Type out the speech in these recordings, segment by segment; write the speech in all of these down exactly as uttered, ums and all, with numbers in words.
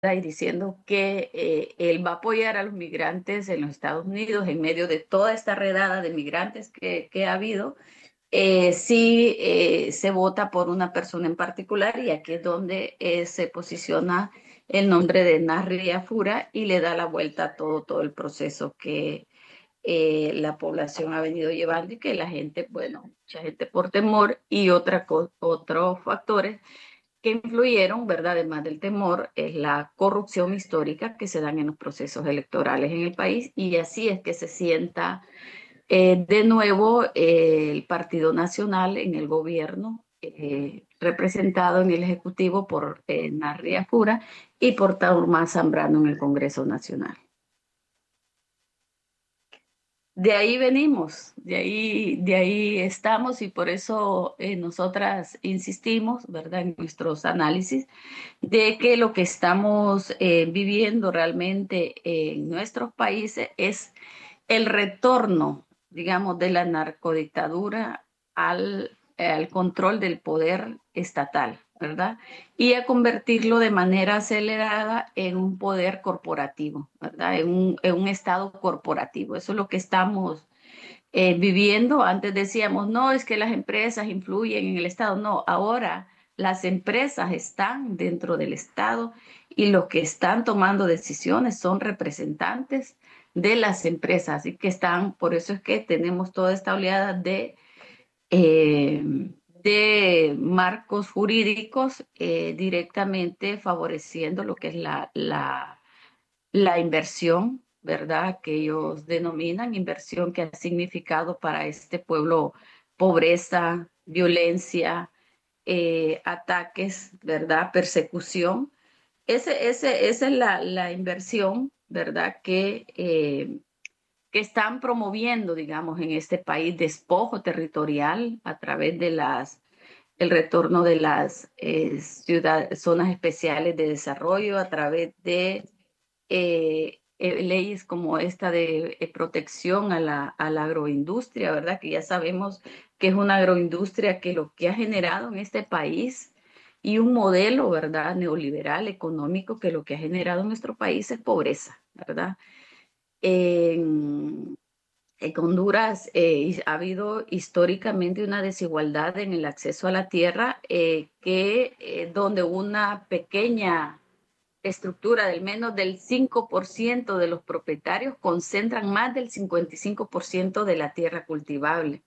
y diciendo que eh, él va a apoyar a los migrantes en los Estados Unidos en medio de toda esta redada de migrantes que, que ha habido, eh, si eh, se vota por una persona en particular, y aquí es donde eh, se posiciona el nombre de Narri Afura y le da la vuelta a todo, todo el proceso que eh, la población ha venido llevando, y que la gente, bueno, mucha gente por temor y otra, otros factores que influyeron, ¿verdad? Además del temor, es la corrupción histórica que se dan en los procesos electorales en el país, y así es que se sienta eh, de nuevo eh, el Partido Nacional en el gobierno, eh, representado en el Ejecutivo por eh, Narri Afura y por Taurma Zambrano en el Congreso Nacional. De ahí venimos, de ahí, de ahí estamos, y por eso eh, nosotras insistimos, ¿verdad?, en nuestros análisis de que lo que estamos eh, viviendo realmente en nuestros países es el retorno, digamos, de la narcodictadura al, al control del poder estatal, ¿verdad? Y a convertirlo de manera acelerada en un poder corporativo, ¿verdad? En un, en un estado corporativo. Eso es lo que estamos eh, viviendo. Antes decíamos, no, es que las empresas influyen en el Estado. No, ahora las empresas están dentro del Estado, y los que están tomando decisiones son representantes de las empresas. Así que están, por eso es que tenemos toda esta oleada de, eh, de marcos jurídicos eh, directamente favoreciendo lo que es la, la la inversión, ¿verdad? Que ellos denominan inversión, que ha significado para este pueblo pobreza, violencia, eh, ataques, ¿verdad? Persecución. Ese, ese, esa es la, la inversión, ¿verdad? Que, eh, que están promoviendo, digamos, en este país, despojo territorial a través de las el retorno de las eh, ciudad, zonas especiales de desarrollo, a través de eh, eh, leyes como esta de eh, protección a la, a la agroindustria, ¿verdad? Que ya sabemos que es una agroindustria que lo que ha generado en este país, y un modelo, ¿verdad?, neoliberal económico, que lo que ha generado en nuestro país es pobreza, ¿verdad? En, en Honduras eh, ha habido históricamente una desigualdad en el acceso a la tierra, eh, que eh, donde una pequeña estructura del menos del cinco por ciento de los propietarios concentran más del cincuenta y cinco por ciento de la tierra cultivable.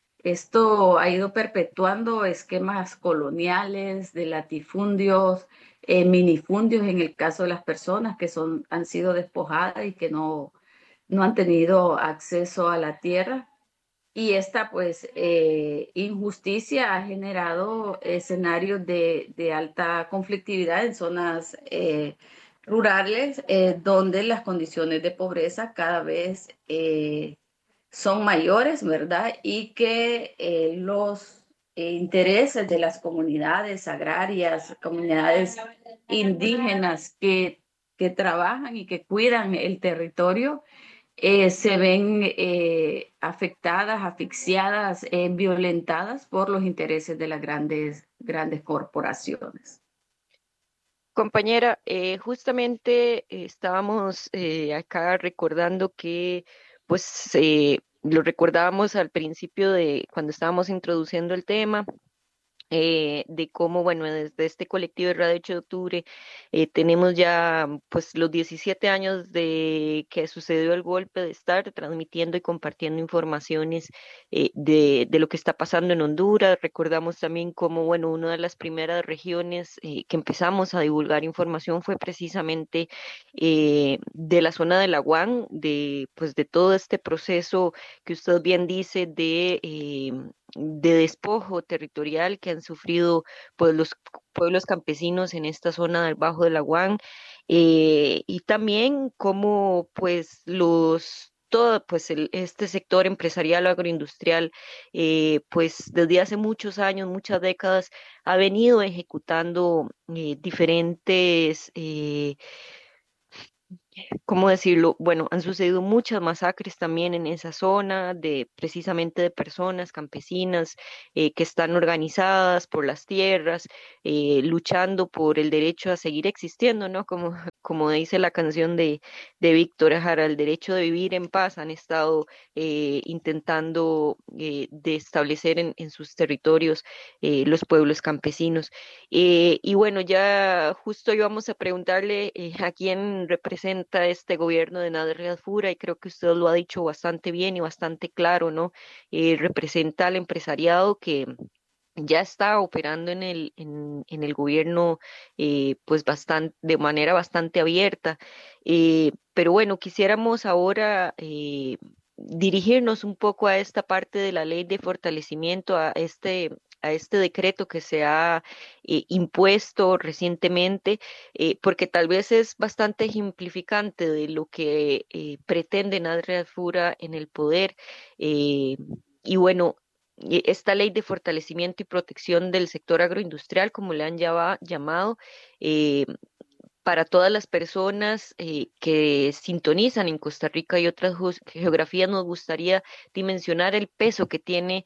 Esto ha ido perpetuando esquemas coloniales de latifundios, eh, minifundios en el caso de las personas que son, han sido despojadas y que no, no han tenido acceso a la tierra. Y esta, pues, eh, injusticia ha generado escenarios de, de alta conflictividad en zonas eh, rurales, eh, donde las condiciones de pobreza cada vez eh, son mayores, ¿verdad? Y que eh, los eh, intereses de las comunidades agrarias, comunidades indígenas que, que trabajan y que cuidan el territorio, eh, se ven eh, afectadas, asfixiadas, eh, violentadas por los intereses de las grandes, grandes corporaciones. Compañera, eh, justamente eh, estábamos eh, acá recordando que, pues, eh, lo recordábamos al principio de cuando estábamos introduciendo el tema, eh, de cómo, bueno, desde este colectivo de Radio ocho de Octubre eh, tenemos ya pues los diecisiete años de que sucedió el golpe, de estar transmitiendo y compartiendo informaciones eh, de, de lo que está pasando en Honduras. Recordamos también cómo, bueno, una de las primeras regiones eh, que empezamos a divulgar información fue precisamente eh, de la zona de la U A N, de pues de todo este proceso que usted bien dice de eh, de despojo territorial que han sufrido pues los pueblos campesinos en esta zona del Bajo del Aguán, eh, y también cómo pues los todo pues el- este sector empresarial o agroindustrial eh, pues desde hace muchos años, muchas décadas ha venido ejecutando eh, diferentes eh, ¿cómo decirlo? Bueno, han sucedido muchas masacres también en esa zona, de precisamente de personas campesinas eh, que están organizadas por las tierras, eh, luchando por el derecho a seguir existiendo, ¿no? Como, como dice la canción de, de Víctor Jara, el derecho de vivir en paz, han estado eh, intentando eh, de establecer en, en sus territorios eh, los pueblos campesinos. Eh, y bueno, ya justo íbamos a preguntarle eh, a quién representa este gobierno de Nader Al-Fura, y creo que usted lo ha dicho bastante bien y bastante claro, ¿no? Eh, representa al empresariado que ya está operando en el, en, en el gobierno eh, pues bastante, de manera bastante abierta. Eh, pero bueno, quisiéramos ahora eh, dirigirnos un poco a esta parte de la ley de fortalecimiento, a este a este decreto que se ha eh, impuesto recientemente, eh, porque tal vez es bastante ejemplificante de lo que eh, pretende Nader Fura en el poder. eh, y bueno, y esta ley de fortalecimiento y protección del sector agroindustrial, como le han llava- llamado, eh, para todas las personas eh, que sintonizan en Costa Rica y otras jus- geografías, nos gustaría dimensionar el peso que tiene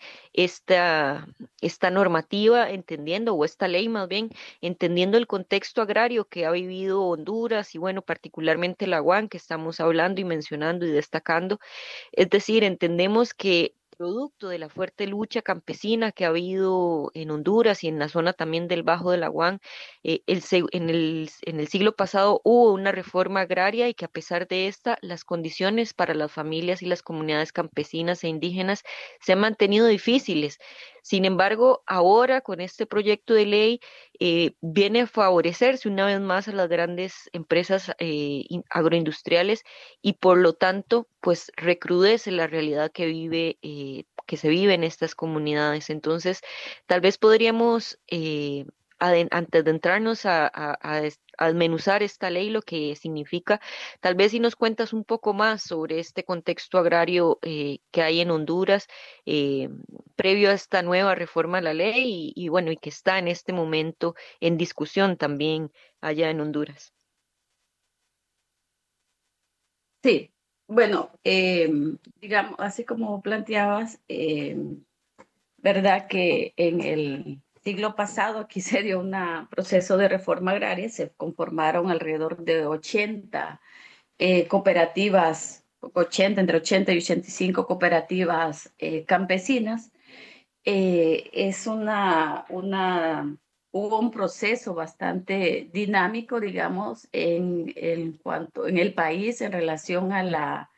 esta, esta normativa, entendiendo, o esta ley más bien, entendiendo el contexto agrario que ha vivido Honduras y, bueno, particularmente la U A N, que estamos hablando y mencionando y destacando. Es decir, entendemos que producto de la fuerte lucha campesina que ha habido en Honduras y en la zona también del Bajo de la U A N, eh, el se- en el, en el siglo pasado hubo una reforma agraria y que a pesar de esta, las condiciones para las familias y las comunidades campesinas e indígenas se han mantenido difíciles. Sin embargo, ahora con este proyecto de ley eh, viene a favorecerse una vez más a las grandes empresas eh, in- agroindustriales, y por lo tanto, pues recrudece la realidad que vive, eh, que se vive en estas comunidades. Entonces, tal vez podríamos, eh, aden- antes de entrarnos a, a, a des- a desmenuzar esta ley, lo que significa, tal vez si nos cuentas un poco más sobre este contexto agrario eh, que hay en Honduras, eh, previo a esta nueva reforma a la ley, y, y bueno, y que está en este momento en discusión también allá en Honduras. Sí, bueno, eh, digamos, así como planteabas, eh, verdad que en el siglo pasado aquí se dio un proceso de reforma agraria, se conformaron alrededor de ochenta eh, cooperativas, ochenta, entre ochenta y ochenta y cinco cooperativas eh, campesinas. Eh, es una, una, hubo un proceso bastante dinámico, digamos, en, en cuanto en el país en relación a la,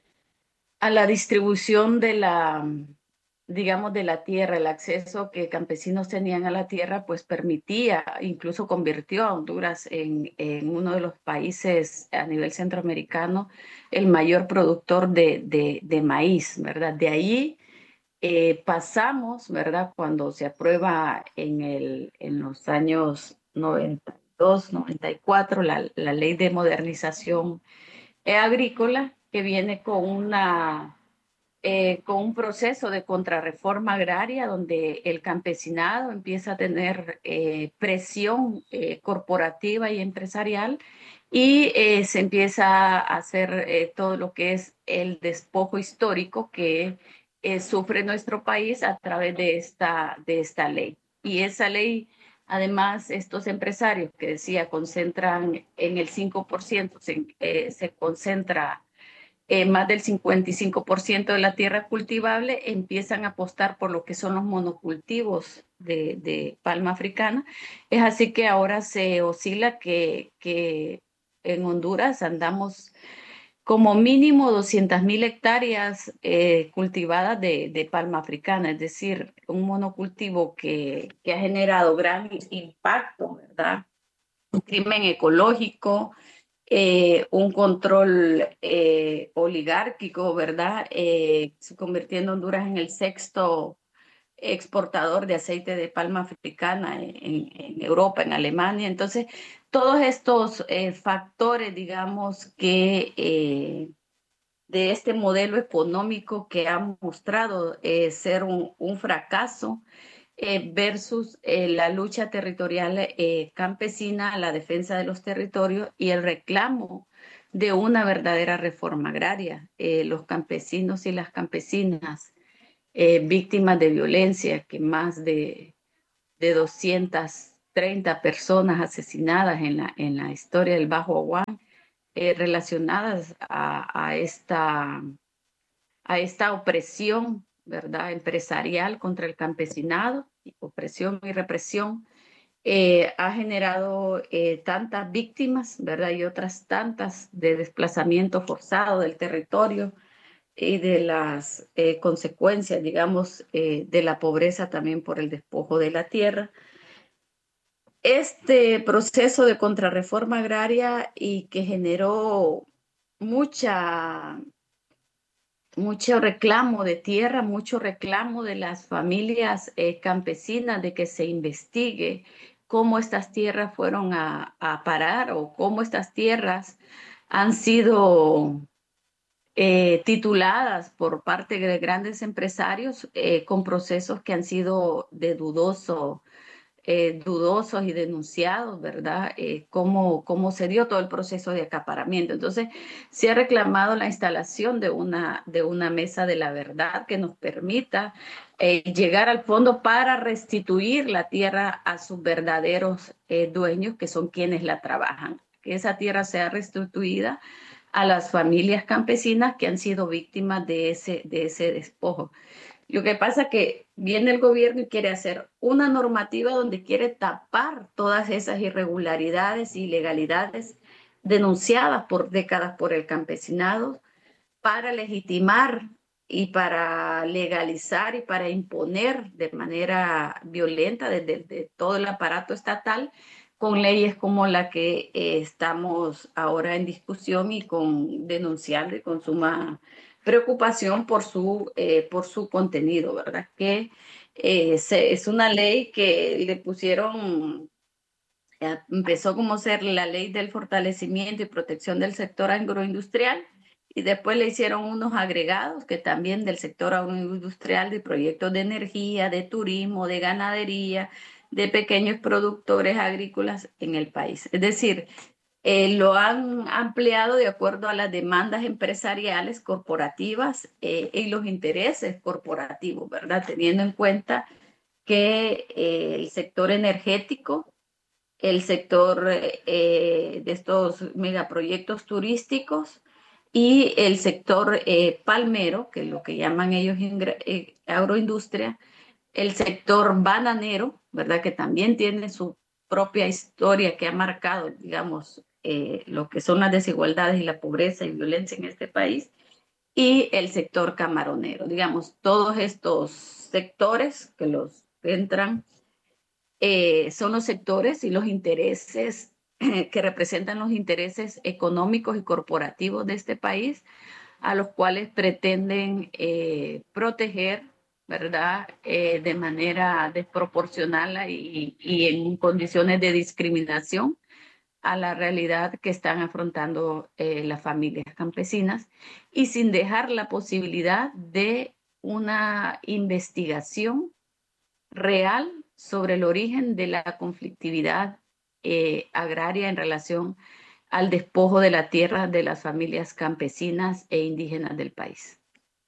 a la distribución de la, digamos, de la tierra, el acceso que campesinos tenían a la tierra, pues permitía, incluso convirtió a Honduras en, en uno de los países a nivel centroamericano, el mayor productor de, de, de maíz, ¿verdad? De ahí eh, pasamos, ¿verdad? Cuando se aprueba en, el, en los años noventa y dos, noventa y cuatro la, la ley de modernización eh, agrícola, que viene con una eh, con un proceso de contrarreforma agraria donde el campesinado empieza a tener eh, presión eh, corporativa y empresarial, y eh, se empieza a hacer eh, todo lo que es el despojo histórico que eh, sufre nuestro país a través de esta, de esta ley. Y esa ley, además, estos empresarios que decía concentran en el cinco por ciento, se, eh, se concentra eh, más del cincuenta y cinco por ciento de la tierra cultivable, empiezan a apostar por lo que son los monocultivos de, de palma africana. Es así que ahora se oscila que, que en Honduras andamos como mínimo doscientas mil hectáreas eh, cultivadas de, de palma africana, es decir, un monocultivo que, que ha generado gran impacto, ¿verdad? Un crimen ecológico, eh, un control eh, oligárquico, ¿verdad? Eh, se convirtiendo Honduras en el sexto exportador de aceite de palma africana en, en Europa, en Alemania. Entonces, todos estos eh, factores, digamos, que eh, de este modelo económico que ha mostrado eh, ser un, un fracaso, eh, versus eh, la lucha territorial eh, campesina, la defensa de los territorios y el reclamo de una verdadera reforma agraria. Eh, los campesinos y las campesinas eh, víctimas de violencia, que más de, de doscientas treinta personas asesinadas en la, en la historia del Bajo Aguán, eh, relacionadas a, a, esta, a esta opresión, ¿verdad?, empresarial contra el campesinado, opresión y represión, eh, ha generado eh, tantas víctimas, ¿verdad?, y otras tantas de desplazamiento forzado del territorio y de las eh, consecuencias, digamos, eh, de la pobreza también por el despojo de la tierra. Este proceso de contrarreforma agraria y que generó mucha, mucho reclamo de tierra, mucho reclamo de las familias eh, campesinas de que se investigue cómo estas tierras fueron a, a parar o cómo estas tierras han sido eh, tituladas por parte de grandes empresarios eh, con procesos que han sido de dudoso, eh, dudosos y denunciados, ¿verdad? Eh, cómo, cómo se dio todo el proceso de acaparamiento. Entonces, se ha reclamado la instalación de una, de una mesa de la verdad que nos permita eh, llegar al fondo para restituir la tierra a sus verdaderos eh, dueños, que son quienes la trabajan. Que esa tierra sea restituida a las familias campesinas que han sido víctimas de ese, de ese despojo. Lo que pasa es que viene el gobierno y quiere hacer una normativa donde quiere tapar todas esas irregularidades e ilegalidades denunciadas por décadas por el campesinado para legitimar y para legalizar y para imponer de manera violenta desde, desde todo el aparato estatal con leyes como la que eh, estamos ahora en discusión y con denunciar y con suma preocupación por su, eh, por su contenido, ¿verdad? Que eh, se, es una ley que le pusieron, eh, empezó como ser la ley del fortalecimiento y protección del sector agroindustrial y después le hicieron unos agregados que también del sector agroindustrial, de proyectos de energía, de turismo, de ganadería, de pequeños productores agrícolas en el país. Es decir, eh, lo han ampliado de acuerdo a las demandas empresariales corporativas eh, y los intereses corporativos, ¿verdad? Teniendo en cuenta que eh, el sector energético, el sector eh, de estos megaproyectos turísticos y el sector eh, palmero, que es lo que llaman ellos eh, agroindustria, el sector bananero, ¿verdad? Que también tiene su propia historia que ha marcado, digamos, eh, lo que son las desigualdades y la pobreza y violencia en este país, y el sector camaronero, digamos, todos estos sectores que los entran eh, son los sectores y los intereses eh, que representan los intereses económicos y corporativos de este país, a los cuales pretenden eh, proteger, ¿verdad? Eh, de manera desproporcional y, y en condiciones de discriminación a la realidad que están afrontando eh, las familias campesinas y sin dejar la posibilidad de una investigación real sobre el origen de la conflictividad eh, agraria en relación al despojo de la tierra de las familias campesinas e indígenas del país.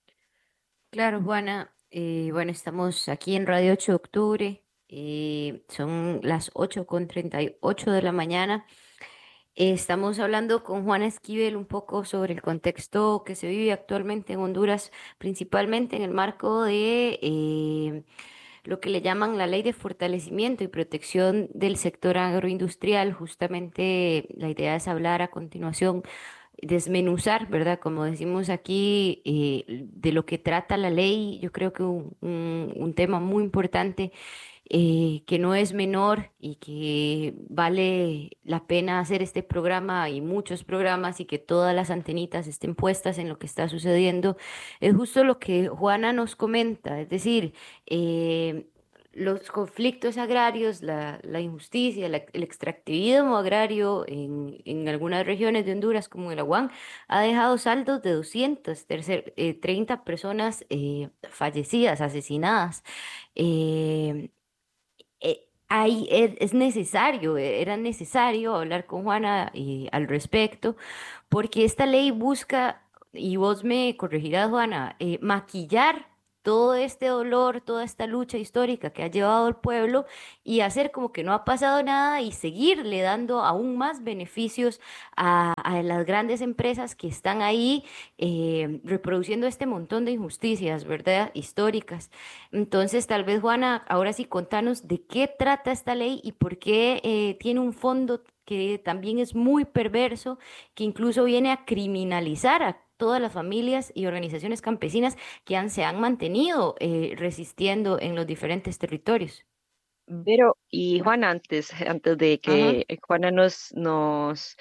Claro, Juana. Eh, bueno, estamos aquí en Radio ocho de octubre. Eh, son las ocho con treinta y ocho de la mañana. Eh, estamos hablando con Juana Esquivel un poco sobre el contexto que se vive actualmente en Honduras, principalmente en el marco de eh, lo que le llaman la Ley de Fortalecimiento y Protección del Sector Agroindustrial. Justamente la idea es hablar a continuación, desmenuzar, ¿verdad? Como decimos aquí, eh, de lo que trata la ley. Yo creo que un, un- un tema muy importante, eh, que no es menor y que vale la pena hacer este programa y muchos programas y que todas las antenitas estén puestas en lo que está sucediendo, es justo lo que Juana nos comenta, es decir, eh, los conflictos agrarios, la, la injusticia, la- el extractivismo agrario en, en algunas regiones de Honduras, como el Aguán, ha dejado saldos de doscientas tercer- eh, treinta personas eh, fallecidas, asesinadas. Eh, eh, ahí es, es necesario, eh, era necesario hablar con Juana eh, al respecto, porque esta ley busca, y vos me corregirás, Juana, eh, maquillar todo este dolor, toda esta lucha histórica que ha llevado el pueblo y hacer como que no ha pasado nada y seguirle dando aún más beneficios a, a las grandes empresas que están ahí eh, reproduciendo este montón de injusticias, ¿verdad? Históricas. Entonces, tal vez, Juana, ahora sí contanos de qué trata esta ley y por qué eh, tiene un fondo que también es muy perverso, que incluso viene a criminalizar a todas las familias y organizaciones campesinas que han, se han mantenido eh, resistiendo en los diferentes territorios. Pero, y Juana, antes, antes de Ajá. que Juana nos, nos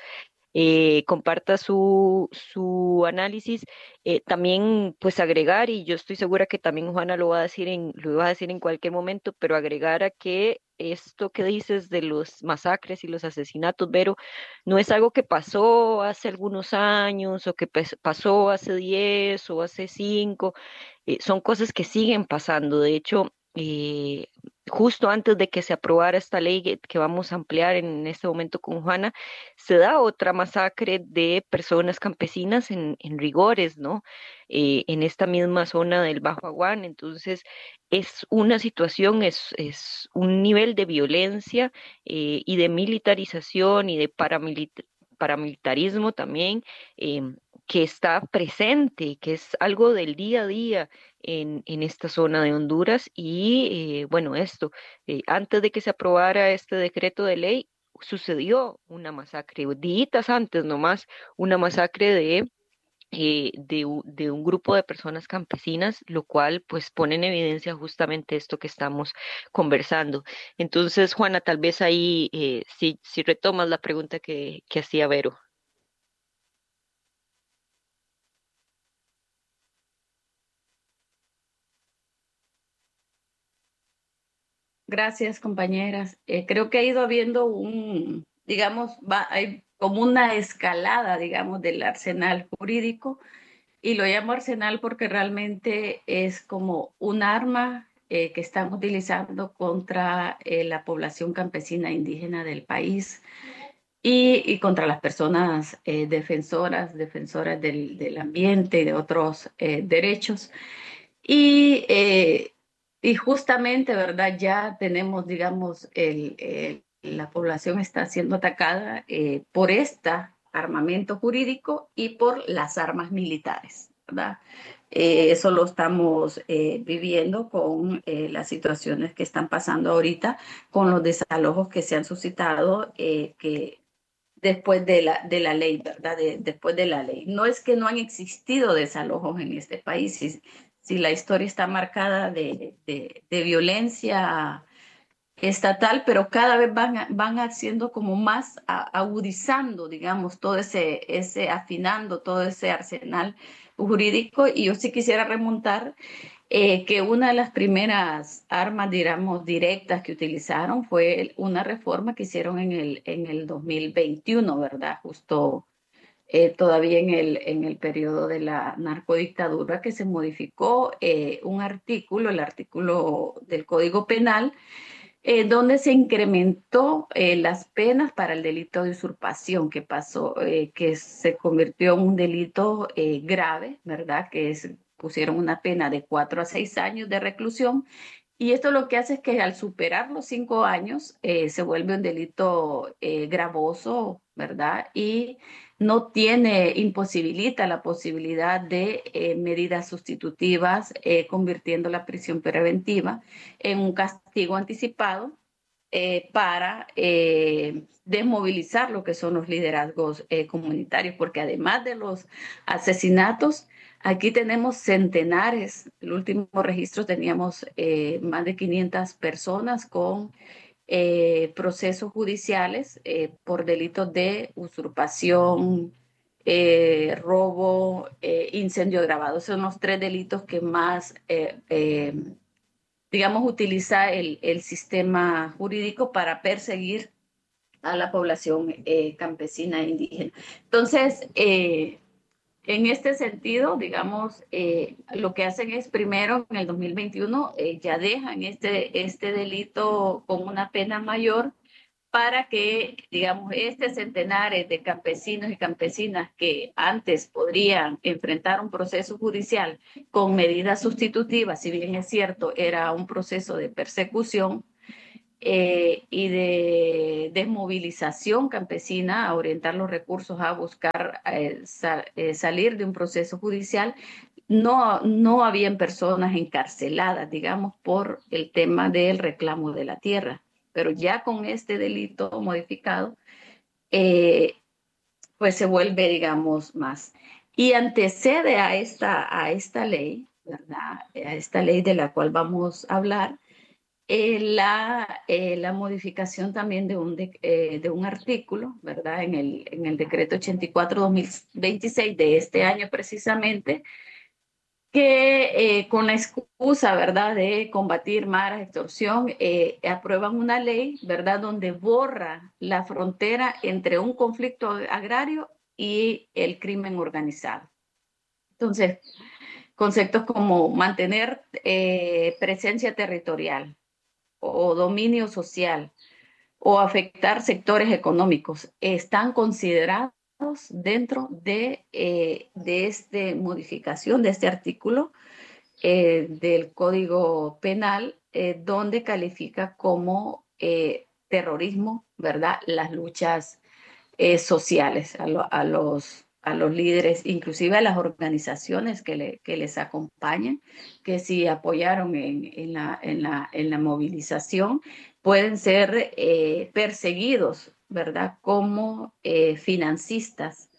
eh, comparta su, su análisis, eh, también pues agregar, y yo estoy segura que también Juana lo va a decir en, lo iba a decir en cualquier momento, pero agregar a que esto que dices de los masacres y los asesinatos, Vero, no es algo que pasó hace algunos años o que pes- pasó hace diez o hace cinco, eh, son cosas que siguen pasando. De hecho, eh, justo antes de que se aprobara esta ley que que vamos a ampliar en este momento con Juana, se da otra masacre de personas campesinas en, en Rigores, ¿no? Eh, en esta misma zona del Bajo Aguán. Entonces, es una situación, es, es un nivel de violencia eh, y de militarización y de paramilita- paramilitarismo también, em, que está presente, que es algo del día a día en, en esta zona de Honduras. Y eh, bueno, esto, eh, antes de que se aprobara este decreto de ley, sucedió una masacre, días antes nomás, una masacre de, eh, de, u- de un grupo de personas campesinas, lo cual pues pone en evidencia justamente esto que estamos conversando. Entonces, Juana, tal vez ahí eh, si, si retomas la pregunta que, que hacía Vero. Gracias, compañeras. Eh, creo que ha ido habiendo un, digamos, va, hay como una escalada, digamos, del arsenal jurídico, y lo llamo arsenal porque realmente es como un arma eh, que están utilizando contra eh, la población campesina indígena del país y, y contra las personas eh, defensoras, defensoras del, del ambiente y de otros eh, derechos. Y, eh, y justamente, ¿verdad? Ya tenemos, digamos, el, el- la población está siendo atacada eh, por este armamento jurídico y por las armas militares, ¿verdad? Eh, eso lo estamos eh, viviendo con eh, las situaciones que están pasando ahorita, con los desalojos que se han suscitado, eh, que después de la, de la ley, ¿verdad? De- después de la ley. No es que no han existido desalojos en este país, si, si la historia está marcada de, de, de violencia estatal, pero cada vez van, van haciendo como más a, agudizando, digamos, todo ese, ese, afinando todo ese arsenal jurídico. Y yo sí quisiera remontar eh, que una de las primeras armas, digamos, directas que utilizaron fue una reforma que hicieron en el, en el dos mil veintiuno, ¿verdad? Justo eh, todavía en el, en el periodo de la narcodictadura, que se modificó eh, un artículo, el artículo del Código Penal, eh, donde se incrementó eh, las penas para el delito de usurpación, que pasó, eh, que se convirtió en un delito eh, grave, ¿verdad? Que es, pusieron una pena de cuatro a seis años de reclusión. Y esto lo que hace es que al superar los cinco años eh, se vuelve un delito eh, gravoso, ¿verdad? Y no tiene, imposibilita la posibilidad de eh, medidas sustitutivas, eh, convirtiendo la prisión preventiva en un castigo anticipado eh, para eh, desmovilizar lo que son los liderazgos eh, comunitarios, porque además de los asesinatos, aquí tenemos centenares. El último registro teníamos eh, más de quinientas personas con eh, procesos judiciales eh, por delitos de usurpación, eh, robo, eh, incendio agravado. Son los tres delitos que más eh, eh, digamos, utiliza el, el sistema jurídico para perseguir a la población eh, campesina e indígena. Entonces, eh, en este sentido, digamos, eh, lo que hacen es primero en el dos mil veintiuno eh, ya dejan este, este delito con una pena mayor para que, digamos, este centenares de campesinos y campesinas que antes podrían enfrentar un proceso judicial con medidas sustitutivas, si bien es cierto, era un proceso de persecución, eh, y de desmovilización campesina, a orientar los recursos a buscar eh, sa eh, salir de un proceso judicial, no, no habían personas encarceladas, digamos, por el tema del reclamo de la tierra. Pero ya con este delito modificado, eh, pues se vuelve, digamos, más. Y antecede a esta, a esta ley, ¿verdad? A esta ley de la cual vamos a hablar, eh, la, eh, la modificación también de un, de, eh, de un artículo, ¿verdad? En el, en el decreto ochenta y cuatro dos mil veintiséis de este año precisamente, que eh, con la excusa, ¿verdad?, de combatir maras, extorsión, eh, aprueban una ley, ¿verdad?, donde borra la frontera entre un conflicto agrario y el crimen organizado. Entonces, conceptos como mantener eh, presencia territorial o dominio social o afectar sectores económicos están considerados dentro de, eh, de esta modificación de este artículo eh, del Código Penal, eh, donde califica como eh, terrorismo, ¿verdad?, las luchas eh, sociales a, lo, a, los, a los líderes, inclusive a las organizaciones que, le, que les acompañan, que si apoyaron en, en, la, en, la, en la movilización, pueden ser eh, perseguidos, ¿verdad?, como eh, financistas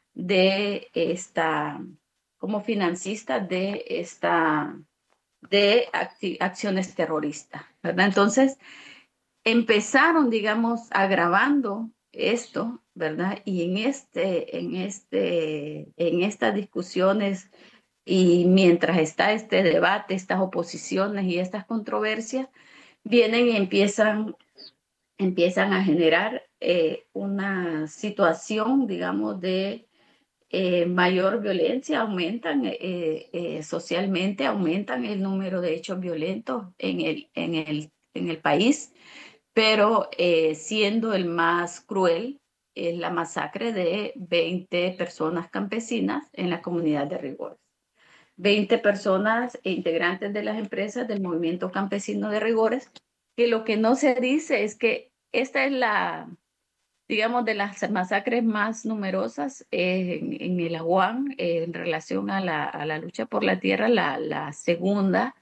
de esta, como financistas de esta, de acciones terroristas, ¿verdad? Entonces, empezaron, digamos, agravando esto, ¿verdad? Y en, este, en, este, en estas discusiones y mientras está este debate, estas oposiciones y estas controversias, vienen y empiezan, empiezan a generar eh, una situación, digamos, de eh, mayor violencia, aumentan eh, eh, socialmente, aumentan el número de hechos violentos en el, en el, en el país, pero eh, siendo el más cruel es la masacre de veinte personas campesinas en la comunidad de Rigores. veinte personas e integrantes de las empresas del movimiento campesino de Rigores, que lo que no se dice es que esta es la, digamos, de las masacres más numerosas eh, en, en el Aguán eh, en relación a la, a la lucha por la tierra, la, la segunda.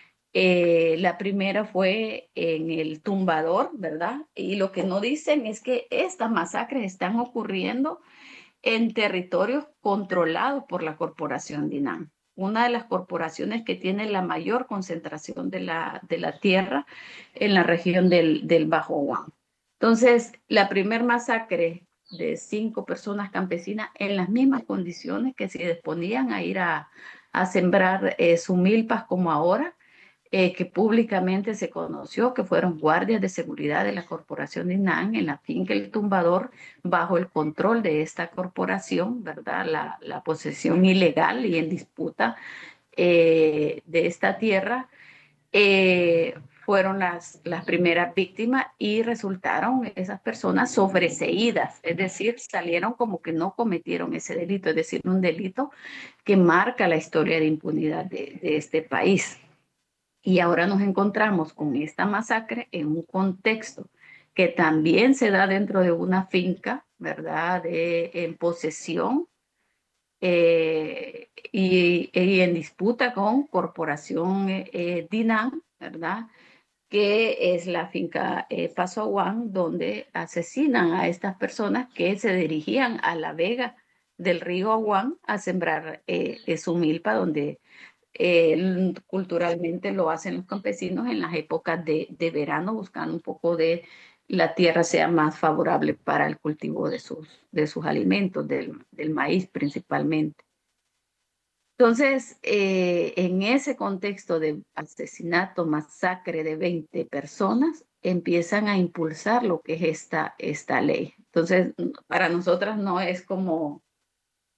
Eh, la primera fue en el Tumbador, ¿verdad? Y lo que no dicen es que estas masacres están ocurriendo en territorios controlados por la corporación DINAM, una de las corporaciones que tiene la mayor concentración de la, de la tierra en la región del, del Bajo Aguán. Entonces, la primer masacre de cinco personas campesinas en las mismas condiciones que se disponían a ir a, a sembrar eh, su milpas como ahora, eh, que públicamente se conoció que fueron guardias de seguridad de la corporación DINAM en la finca El Tumbador, bajo el control de esta corporación, ¿verdad? La, la posesión ilegal y en disputa eh, de esta tierra, eh, fueron las, las primeras víctimas y resultaron esas personas sobreseídas, es decir, salieron como que no cometieron ese delito, es decir, un delito que marca la historia de impunidad de, de este país. Y ahora nos encontramos con esta masacre en un contexto que también se da dentro de una finca, ¿verdad?, de, en posesión eh, y, y, en disputa con Corporación eh, DINAM, ¿verdad?, que es la finca eh, Paso Aguán, donde asesinan a estas personas que se dirigían a la vega del río Aguán a sembrar eh, su milpa, donde eh, culturalmente lo hacen los campesinos en las épocas de, de verano, buscando un poco de la tierra sea más favorable para el cultivo de sus, de sus alimentos, del, del maíz principalmente. Entonces, eh, en ese contexto de asesinato, masacre de veinte personas, empiezan a impulsar lo que es esta, esta ley. Entonces, para nosotras no es como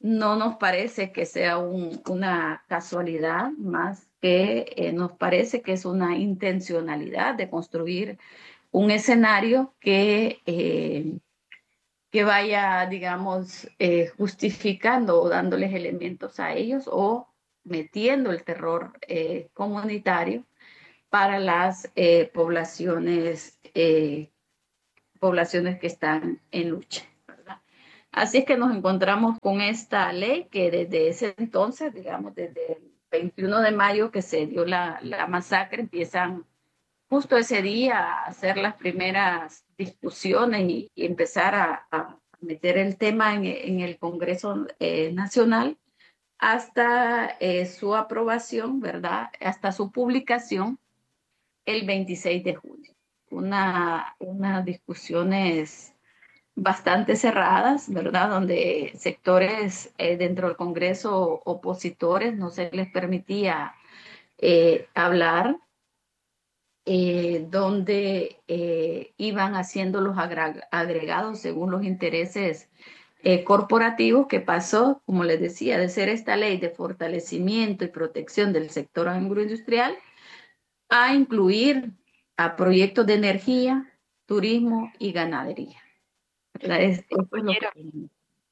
no nos parece que sea un, una casualidad, más que eh, nos parece que es una intencionalidad de construir un escenario que, eh, que vaya, digamos, eh, justificando o dándoles elementos a ellos o metiendo el terror eh, comunitario para las eh, poblaciones, eh, poblaciones que están en lucha, ¿verdad? Así es que nos encontramos con esta ley que desde ese entonces, digamos, desde el veintiuno de mayo que se dio la, la masacre, empiezan justo ese día a hacer las primeras discusiones y, y empezar a, a, meter el tema en, en el Congreso eh, Nacional hasta eh, su aprobación, ¿verdad? Hasta su publicación el veintiséis de junio. Una, unas discusiones bastante cerradas, ¿verdad? Donde sectores eh, dentro del Congreso opositores no se les permitía eh, hablar, eh, donde eh, iban haciendo los agregados según los intereses eh, corporativos, que pasó, como les decía, de ser esta ley de fortalecimiento y protección del sector agroindustrial a incluir a proyectos de energía, turismo y ganadería. ¿Verdad? Es, eso es lo que Compañera. tenemos.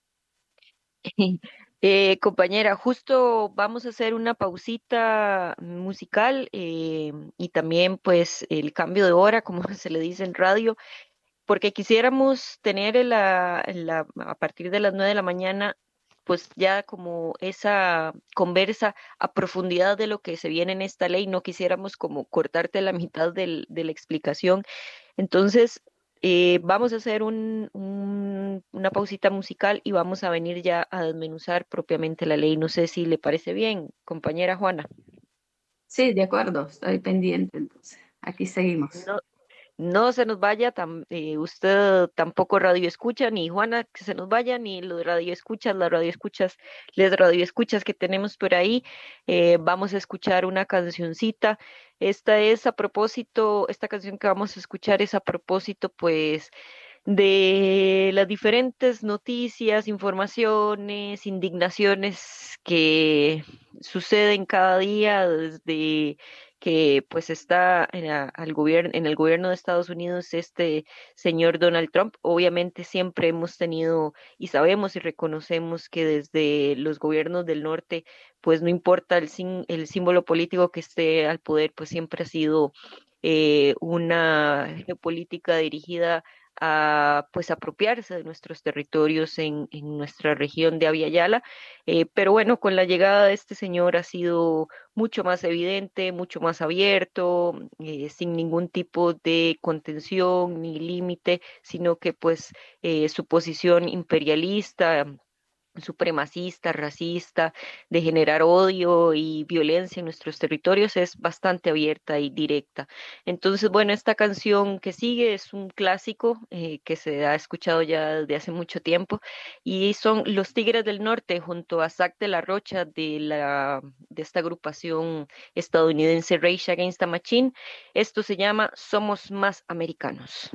Eh, compañera, justo vamos a hacer una pausita musical eh, y también pues el cambio de hora, como se le dice en radio, porque quisiéramos tener la, la- a partir de las nueve de la mañana, pues ya como esa conversa a profundidad de lo que se viene en esta ley, no quisiéramos como cortarte la mitad del- de la explicación. Entonces, eh, vamos a hacer un, un- una pausita musical y vamos a venir ya a desmenuzar propiamente la ley. No sé si le parece bien, compañera Juana. Sí, de acuerdo, estoy pendiente entonces. Aquí seguimos. No, no se nos vaya, tam- eh, usted tampoco radio escucha, ni Juana que se nos vaya, ni los radio escuchas, las radio escuchas, les radio escuchas que tenemos por ahí. Eh, vamos a escuchar una cancioncita. Esta es a propósito, esta canción que vamos a escuchar es a propósito, pues de las diferentes noticias, informaciones, indignaciones que suceden cada día desde que pues está en, la- al gobierno, en el gobierno de Estados Unidos este señor Donald Trump. Obviamente siempre hemos tenido y sabemos y reconocemos que desde los gobiernos del norte, pues no importa el, sim- el símbolo político que esté al poder, pues siempre ha sido eh, una geopolítica dirigida a pues apropiarse de nuestros territorios en, en nuestra región de Abya Yala. Eh, pero bueno, con la llegada de este señor ha sido mucho más evidente, mucho más abierto, eh, sin ningún tipo de contención ni límite, sino que pues eh, su posición imperialista, supremacista, racista, de generar odio y violencia en nuestros territorios es bastante abierta y directa. Entonces, bueno, esta canción que sigue es un clásico eh, que se ha escuchado ya desde hace mucho tiempo y son Los Tigres del Norte junto a Zac de la Rocha de la de esta agrupación estadounidense Rage Against the Machine. Esto se llama Somos Más Americanos.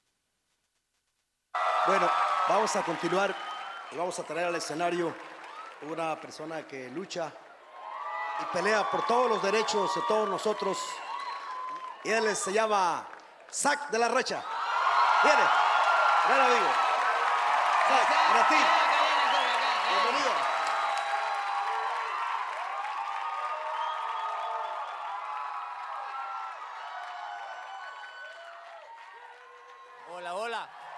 Bueno, vamos a continuar y vamos a traer al escenario una persona que lucha y pelea por todos los derechos de todos nosotros. Y él se llama Zac de la Rocha. Viene, ven amigo. Zac, para ti. Bienvenido. Hola, hola.